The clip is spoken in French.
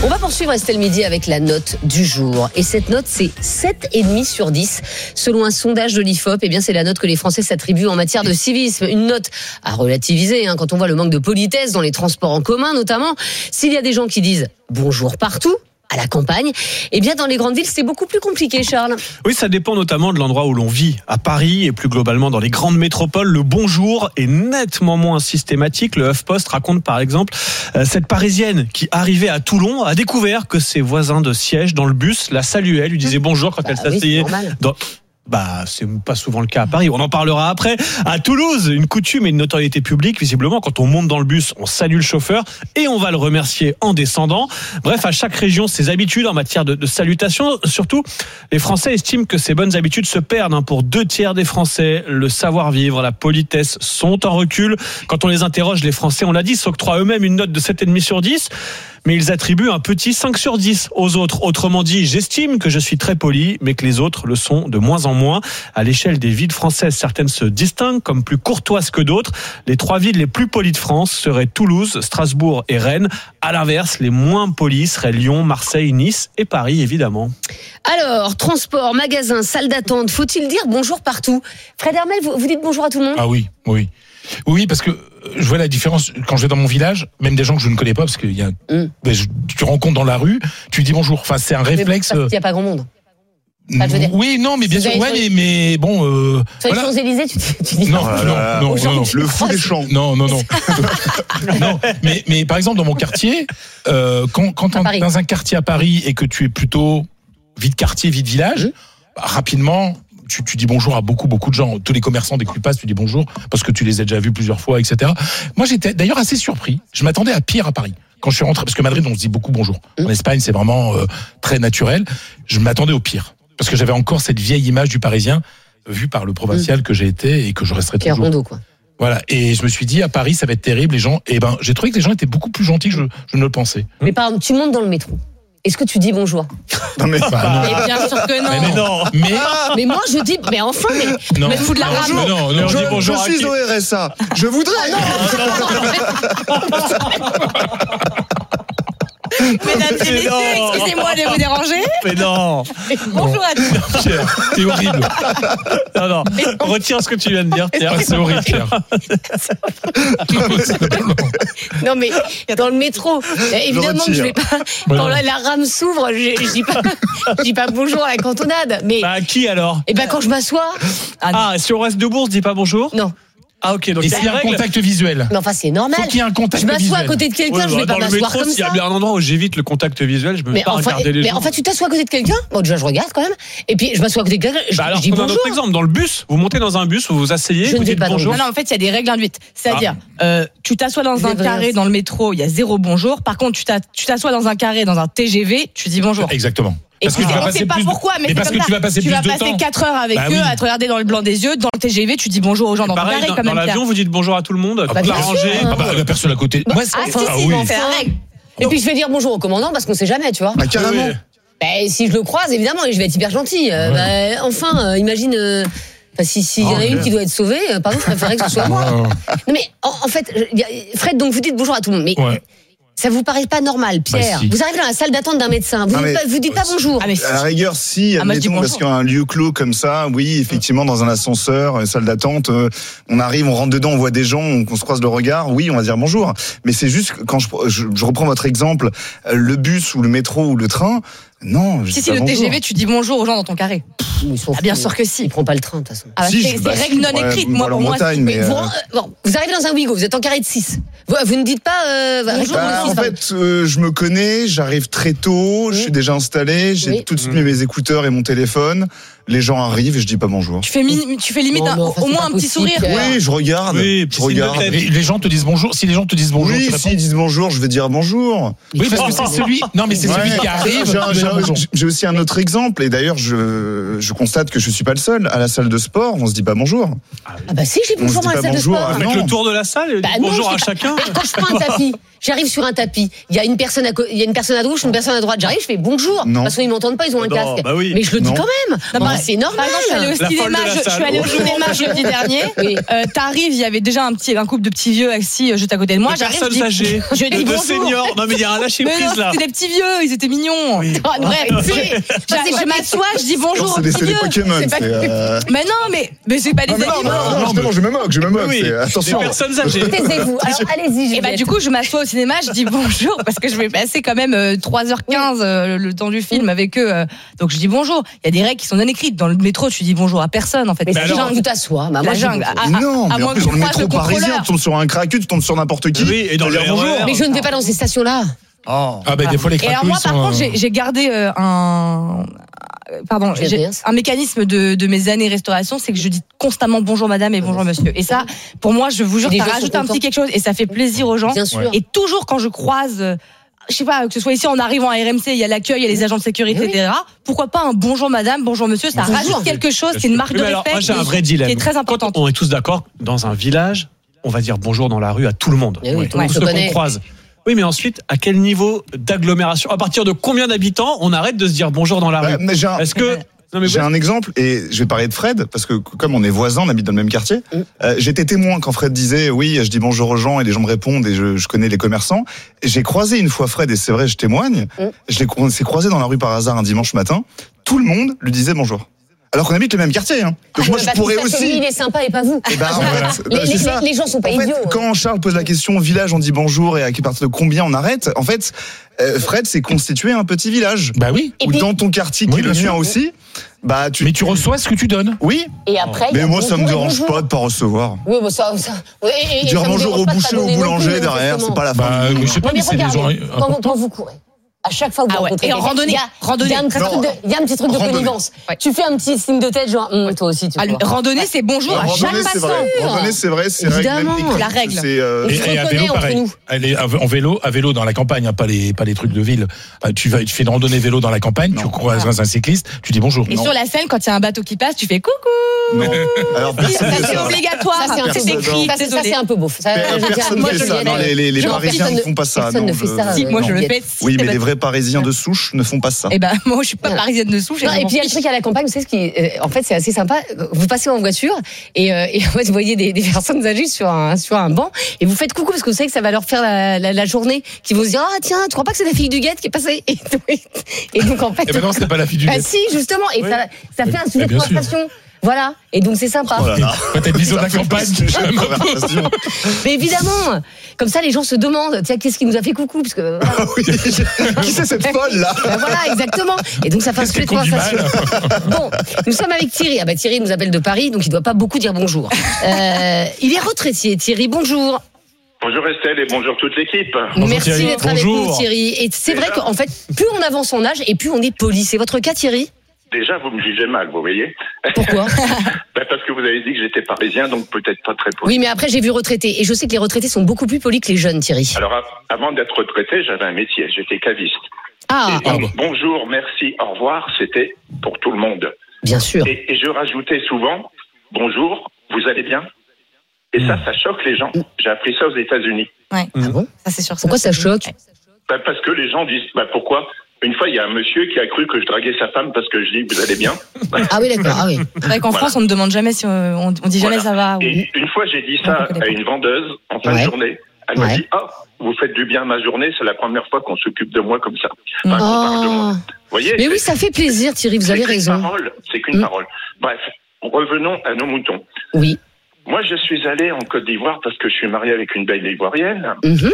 On va poursuivre Estelle Midi avec la note du jour. Et cette note, c'est 7,5 sur 10. Selon un sondage de l'IFOP, eh bien, c'est la note que les Français s'attribuent en matière de civisme. Une note à relativiser, quand on voit le manque de politesse dans les transports en commun, notamment. S'il y a des gens qui disent bonjour partout, à la campagne, eh bien dans les grandes villes, c'est beaucoup plus compliqué, Charles. Oui, ça dépend notamment de l'endroit où l'on vit. À Paris et plus globalement dans les grandes métropoles, le bonjour est nettement moins systématique. Le HuffPost raconte par exemple cette Parisienne qui arrivait à Toulon a découvert que ses voisins de siège dans le bus la saluaient, lui disaient bonjour quand elle s'asseyait. C'est pas souvent le cas à Paris. On en parlera après. À Toulouse, une coutume et une notoriété publique. Visiblement, quand on monte dans le bus, on salue le chauffeur et on va le remercier en descendant. Bref, à chaque région, ses habitudes en matière de salutation. Surtout, les Français estiment que ces bonnes habitudes se perdent. Pour 2/3 des Français, le savoir-vivre, la politesse sont en recul. Quand on les interroge, les Français, on l'a dit, s'octroient eux-mêmes une note de 7,5 sur 10. Mais ils attribuent un petit 5 sur 10 aux autres. Autrement dit, j'estime que je suis très poli, mais que les autres le sont de moins en moins. À l'échelle des villes françaises, certaines se distinguent comme plus courtoises que d'autres. Les 3 villes les plus polies de France seraient Toulouse, Strasbourg et Rennes. À l'inverse, les moins polies seraient Lyon, Marseille, Nice et Paris, évidemment. Alors, transport, magasin, salle d'attente, faut-il dire bonjour partout ? Fred Hermel, vous dites bonjour à tout le monde ? Ah oui. Oui, parce que je vois la différence quand je vais dans mon village, même des gens que je ne connais pas, parce qu'il y a, tu rencontres dans la rue, tu dis bonjour. Enfin, c'est un réflexe. Il n'y a pas grand monde. Oui, non, mais bien sûr, mais bon. Sur les Champs-Élysées, tu dis non. Le fou des champs. Non. Non, mais par exemple, dans mon quartier, quand t'es dans un quartier à Paris et que tu es plutôt vide quartier, vide village, rapidement. Tu dis bonjour à beaucoup de gens. Tous les commerçants, dès que tu passes, tu dis bonjour parce que tu les as déjà vus plusieurs fois, etc. Moi, j'étais d'ailleurs assez surpris. Je m'attendais à pire à Paris. Quand je suis rentré, parce que Madrid, on se dit beaucoup bonjour. En Espagne, c'est vraiment très naturel. Je m'attendais au pire. Parce que j'avais encore cette vieille image du Parisien vue par le provincial que j'ai été et que je resterai toujours. Rondo, quoi. Voilà. Et je me suis dit, à Paris, ça va être terrible. Les gens, j'ai trouvé que les gens étaient beaucoup plus gentils que je ne le pensais. Mais par exemple, tu montes dans le métro. Est-ce que tu dis bonjour ? Non mais bien sûr que non. Mais moi je dis mais fous de la rage. Je suis au RSA. Je voudrais. Mesdames et messieurs, excusez-moi de vous déranger. Mais non. Bonjour à tous. Pierre, t'es horrible. Non. Retire ce que tu viens de dire, Pierre. C'est horrible, Pierre. Non, mais dans le métro, évidemment que je vais pas. Quand la rame s'ouvre, je dis pas bonjour à la cantonade. Mais à qui alors ? Quand je m'assois. Si on reste debout, on se dit pas bonjour ? Non. Ah ok, donc et s'il y a un contact visuel. Mais enfin c'est normal. Faut qu'il y ait un contact visuel. Je m'assois à côté de quelqu'un, je vais pas m'asseoir comme ça. S'il y a un endroit où j'évite le contact visuel, je me mets pas à regarder les gens. Mais en fait, tu t'assois à côté de quelqu'un. Bon, déjà je regarde quand même. Et puis je m'assois à côté de quelqu'un. Je dis bonjour. Un autre exemple, dans le bus, vous montez dans un bus, vous vous asseyez, vous dites bonjour. Non, en fait, il y a des règles induites. C'est-à-dire, tu t'assois dans un carré dans le métro, il y a 0 bonjour. Par contre, tu t'assois dans un carré dans un TGV, tu dis bonjour. Exactement. Et on sait pas pourquoi, mais c'est parce comme que ça. tu vas passer plus de temps. Tu vas passer 4 heures avec eux à te regarder dans le blanc des yeux. Dans le TGV, tu dis bonjour aux gens dans le carré quand même. Dans l'avion, vous dites bonjour à tout le monde. Bien rangé. La personne à côté. Moi, c'est la règle. Et puis je vais dire bonjour au commandant parce qu'on sait jamais, tu vois. Carrément. Si je le croise, évidemment, et je vais être hyper gentil. Imagine. S'il y en a une qui doit être sauvée, pardon, je préférerais que ce soit moi. Non mais en fait, Fred, donc vous dites bonjour à tout le monde, mais. Ça vous paraît pas normal, Pierre ? Si. Vous arrivez dans la salle d'attente d'un médecin, vous dites pas bonjour. À la rigueur, si, admettons, parce qu'il y a un lieu clos comme ça, oui, effectivement, dans un ascenseur, une salle d'attente, on arrive, on rentre dedans, on voit des gens, on se croise le regard, oui, on va dire bonjour. Mais c'est juste que quand je reprends votre exemple, le bus ou le métro ou le train, non, je dis pas le bonjour. TGV, tu dis bonjour aux gens dans ton carré. Bien sûr que si. Il prend pas le train, de toute façon. C'est règle non écrite, moi, pour moi. Vous arrivez dans un Ouigo, vous êtes en carré de 6. Vous ne dites pas bonjour. En fait, je me connais, j'arrive très tôt, je suis déjà installé, j'ai tout de suite mis mes écouteurs et mon téléphone. Les gens arrivent et je dis pas bonjour. Tu fais limite au moins un petit sourire. Oui, je regarde. Les gens te disent bonjour. Si les gens te disent bonjour, oui, s'ils disent bonjour, je vais dire bonjour. Oui, parce que c'est celui. Non, mais c'est celui qui arrive. J'ai aussi un autre exemple, et d'ailleurs, je constate que je suis pas le seul. À la salle de sport, on se dit pas bonjour. Si, je dis bonjour dans la salle de sport. Avec le tour de la salle, bonjour à chacun. Quand je prends un tapis, j'arrive sur un tapis, il y a une personne à gauche, une personne à droite, j'arrive, je fais bonjour. Non. Parce qu'ils m'entendent pas, ils ont un casque. Bah oui. Mais je le dis Non. quand même. C'est normal. Par exemple, je suis allée au cinéma jeudi dernier. Oui. T'arrives, il y avait déjà un couple de petits vieux assis juste à côté de moi. Des personnes âgées, je dis de bonjour. seniors. Non mais il y a un lâcher Mais prise non, là. c'était des petits vieux, ils étaient mignons. Oui. Bref, je m'assois, je dis bonjour aux C'est des petits vieux. Pokémon. C'est pas- c'est, Mais non, mais c'est pas des Non, animaux. justement, je me moque. Oui, Attention. des personnes âgées. Taisez-vous. Alors, allez-y, Et bah du coup je m'assois au cinéma, je dis bonjour parce que je vais passer quand même 3h15 le temps du film avec eux. Donc je dis bonjour. Il y a des règles qui sont non écrites. Dans le métro, tu dis bonjour à personne en fait. Mais C'est c'est la genre, jungle. tu t'assois. Bah, moi, La je- jungle. Non, À mais en moins plus, que dans le tu croises métro le parisien, contrôleur. tu tombes sur un craqueux, tu tombes sur n'importe qui. Oui, et dans le Dire bonjour. RER. Mais je ne vais pas dans ces stations-là. Oh. Ah ben des fois les Et alors craqueux moi par contre sont. j'ai gardé J'ai rien. un mécanisme de mes années restauration, c'est que je dis constamment bonjour madame et bonjour monsieur. Et ça, pour moi, je vous jure, Les ça gens sont rajoute un contents. petit quelque chose et ça fait plaisir aux gens. Bien sûr. Et toujours quand je croise, je sais pas, que ce soit ici en arrivant à RMC, il y a l'accueil, il y a les agents de sécurité, Oui. etc. Pourquoi pas un bonjour madame, bonjour monsieur, ça Bonjour. rajoute quelque chose, c'est une marque Oui, de mais alors, respect moi j'ai un qui- vrai dilemme. qui est très importante. Quand on est tous d'accord, dans un village, on va dire bonjour dans la rue à tout le monde. Eh oui, tout le monde Tous se ceux qu'on connaît. croise. Oui, mais ensuite, à quel niveau d'agglomération, à partir de combien d'habitants on arrête de se dire bonjour dans la Bah, rue? mais Est-ce que non, mais j'ai un exemple et je vais parler de Fred parce que comme on est voisins, on habite dans le même quartier. J'étais témoin quand Fred disait oui, je dis bonjour aux gens et les gens me répondent et je connais les commerçants. J'ai croisé une fois Fred et c'est vrai, je témoigne. On s'est croisé dans la rue par hasard un dimanche matin. Tout le monde lui disait bonjour. Alors qu'on habite le même quartier. Hein. Donc moi je Parce pourrais que lui, aussi. il est sympa et pas vous. Eh ben, en fait, bah, c'est ça. Les gens sont pas En fait, idiots. quand Charles pose la question village, on dit bonjour et à partir de combien on arrête. En fait, Fred, c'est constituer un petit village. Bah oui. Et Ou puis- dans ton quartier qui Oui, est le bien mien sûr. aussi. Bah Mais tu reçois ce que tu donnes. Oui. Et après, il y Mais a moi ça me bonjour et dérange bonjour. pas de pas recevoir. Oui, mais ça. Oui, et Dire ça me bonjour dérange au pas de boucher, pas au donner non boulanger plus, derrière, c'est pas la fin. Bah du monde. je sais pas, Non, mais mais c'est des gens regardez, importants. quand vous courez, à chaque fois que vous Ah ouais. rencontrez Et en quelqu'un, randonnée, il y a un petit Non. truc il y a un petit truc de Randonnée. connivence. Ouais. Tu fais un petit signe de tête, genre, toi aussi, tu vois. Randonnée, c'est bonjour à chaque Randonnée, c'est passant. vrai. Randonnée, c'est vrai, c'est règle même Évidemment. écrite. La règle. C'est, On se Et à reconnaît vélo, entre pareil. nous. Allez, à vélo dans la campagne, hein, pas les trucs de ville. Tu fais une randonnée vélo dans la campagne, tu Non. croises un cycliste, tu dis bonjour. Et Non. sur la Seine, quand il y a un bateau qui passe, tu fais coucou. Non. Alors personne Ça fait c'est ça. obligatoire. Ça, c'est un C'est peu- écrit. Ça, Désolée. c'est un peu beauf. Ça, je veux dire, Personne moi, fait je ça. dis, Non, les non, Parisiens personne ne font pas ça. Personne Non, ne fait ça. Si, moi je le fais. Oui, mais les vrais Parisiens de souche ne font pas ça. Eh ben moi je suis pas Non. parisienne de souche. Non, et puis il y a le truc à la campagne, vous savez ce qui est, en fait c'est assez sympa. Vous passez en voiture et en fait vous voyez des personnes âgées sur un banc et vous faites coucou parce que vous savez que ça va leur faire la journée, qui vont se dire ah tiens tu crois pas que c'est la fille du guette qui est passée et donc en fait Eh ben non, c'est pas la fille du ah, guet. si justement et ça fait un sujet de bien sûr. conversation. Voilà, et donc c'est sympa. Oh là là. Quand t'as une vision de la campagne, Sujet de conversation. Mais évidemment, comme ça les gens se demandent, tiens, qu'est-ce qui nous a fait coucou parce que voilà. Oui. Qui c'est cette folle là? Ben voilà, exactement. Et donc ça fait un qu'est-ce sujet qu'elle de conduit mal conversation. Bon, nous sommes avec Thierry. Ah bah Thierry nous appelle de Paris, donc il doit pas beaucoup dire bonjour. Il est retraité. Thierry, bonjour. Bonjour Estelle et bonjour toute l'équipe. Bonjour, Merci Thierry. d'être avec Bonjour. nous, Thierry. Et c'est vrai qu'en fait, plus on avance en âge et plus on est poli. C'est votre cas, Thierry? Déjà, vous me jugez mal, vous voyez. Pourquoi? Parce que vous avez dit que j'étais parisien, donc peut-être pas très poli. Oui, mais après j'ai vu retraité. Et je sais que les retraités sont beaucoup plus polis que les jeunes, Thierry. Alors, avant d'être retraité, j'avais un métier, j'étais caviste. Ah, Et donc, bonjour, merci, au revoir, c'était pour tout le monde. bien sûr. Et je rajoutais souvent, bonjour, vous allez bien? Et ça choque les gens. J'ai appris ça aux États-Unis. Ouais. Ah bon? Ça c'est sûr. Pourquoi ça choque? Parce que les gens disent, pourquoi? Une fois, il y a un monsieur qui a cru que je draguais sa femme parce que je dis, vous allez bien? Ah oui, d'accord. Ah oui. C'est vrai qu'en Voilà. France on ne demande jamais si on dit jamais Voilà. ça va. Et une fois, j'ai dit ça à une vendeuse en fin de Ouais. journée. Elle m'a Ouais. dit, vous faites du bien à ma journée, c'est la première fois qu'on s'occupe de moi comme ça. Enfin, qu'on parle de moi. Oh. Vous voyez? Mais oui, ça fait plaisir, Thierry, vous c'est avez qu'une raison. parole, c'est qu'une parole. Bref, revenons à nos moutons. Oui. Moi, je suis allé en Côte d'Ivoire parce que je suis marié avec une belle ivoirienne. Mhm.